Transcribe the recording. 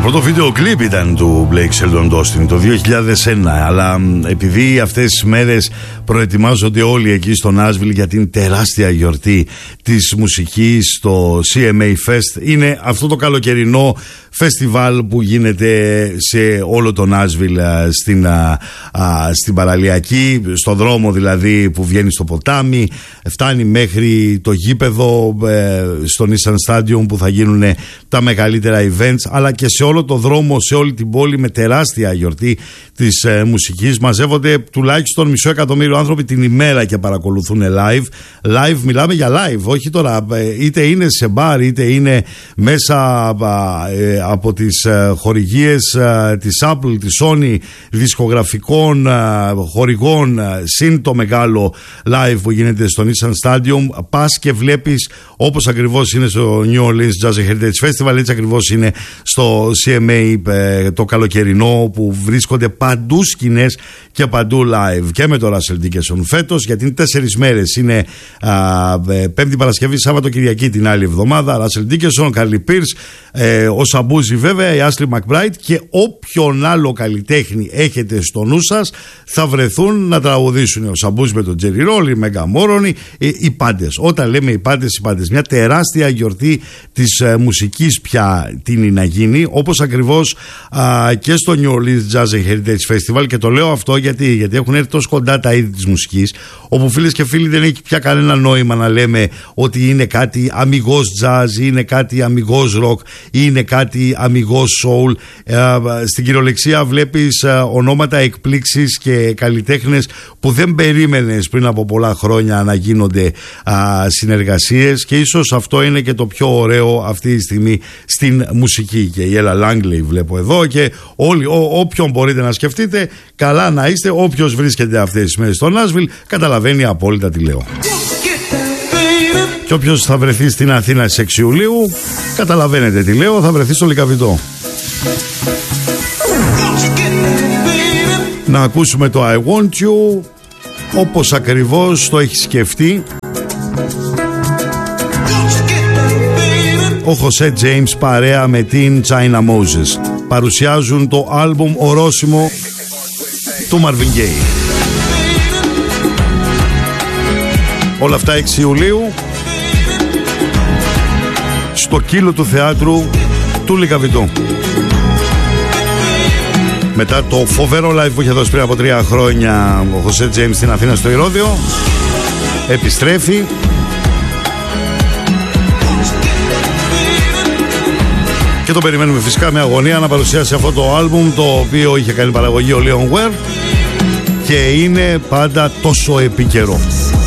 πρώτο βίντεο κλιπ ήταν του Blake Shelton Austin το 2001, αλλά επειδή αυτές τις μέρες προετοιμάζονται όλοι εκεί στο Nashville για την τεράστια γιορτή της μουσικής, το CMA Fest, είναι αυτό το καλοκαιρινό φεστιβάλ που γίνεται σε όλο το Nashville, στην παραλιακή, στο δρόμο δηλαδή που βγαίνει στο ποτάμι, φτάνει μέχρι το γήπεδο στο Nissan Stadium που θα γίνουν τα μεγαλύτερα events, αλλά και σε όλο το δρόμο, σε όλη την πόλη, με τεράστια γιορτή της μουσικής. Μαζεύονται τουλάχιστον 500.000 άνθρωποι την ημέρα και παρακολουθούν live. Μιλάμε για live, όχι τώρα είτε είναι σε μπαρ είτε είναι μέσα από τις χορηγίες της Apple, της Sony, δισκογραφικών χορηγών, συν το μεγάλο live που γίνεται στο Nissan Stadium. Πας και βλέπεις, όπως ακριβώς είναι στο New Orleans Jazz Heritage Festival, έτσι ακριβώς είναι στο CMA το καλοκαιρινό, που βρίσκονται παντού σκηνές και παντού live. Και με το Russell Dickerson φέτος, γιατί είναι 4 μέρες, είναι Πέμπτη, Παρασκευή, Σάββατο, Κυριακή την άλλη εβδομάδα. Russell Dickerson, Carly Pearce, ο Σαμπούζη βέβαια, η Ashley McBride και όποιον άλλο καλλιτέχνη έχετε στο νου σας θα βρεθούν να τραγουδήσουν. Ο Σαμπούζη με τον Jerry Roll, η Μέγκα Μόρονι, οι πάντες. Όταν λέμε οι πάντες, μια τεράστια γιορτή της μουσικής πια τείνει να γίνει, όπως ακριβώς και στο New Orleans Jazz Heritage Festival. Και το λέω αυτό γιατί έχουν έρθει τόσο κοντά τα είδη της μουσικής, όπου φίλες και φίλοι δεν έχει πια κανένα νόημα να λέμε ότι είναι κάτι αμιγώς jazz, είναι κάτι αμιγώς rock, είναι κάτι αμιγώς soul. Στην κυριολεξία βλέπεις ονόματα, εκπλήξεις και καλλιτέχνες που δεν περίμενες πριν από πολλά χρόνια να γίνονται συνεργασίες, και ίσως αυτό είναι και το πιο ωραίο αυτή τη στιγμή στην μουσική. Και η Ella Langley βλέπω εδώ, και όλοι, όποιον μπορείτε να σκεφτείτε, καλά να είστε. Όποιος βρίσκεται αυτές τις μέρες στο Nashville καταλαβαίνει απόλυτα τι λέω. Και όποιος θα βρεθεί στην Αθήνα στις 6 Ιουλίου, καταλαβαίνετε τι λέω, θα βρεθεί στο Λυκαβητό. Να ακούσουμε το I Want You όπως ακριβώς το έχει σκεφτεί ο Χωσέ Τζέιμς παρέα με την China Moses. Παρουσιάζουν το άλμπουμ ορόσημο του Marvin Gaye. Όλα αυτά 6 Ιουλίου στο Κύλο του Θεάτρου του Λυκαβητού. Μετά το φοβερό live που είχε δώσει πριν από 3 χρόνια ο Χωσέ Τζέιμς στην Αθήνα στο Ηρώδειο, επιστρέφει και το περιμένουμε φυσικά με αγωνία να παρουσιάσει αυτό το άλμπουμ, το οποίο είχε κάνει παραγωγή ο Leon Ware και είναι πάντα τόσο επίκαιρο.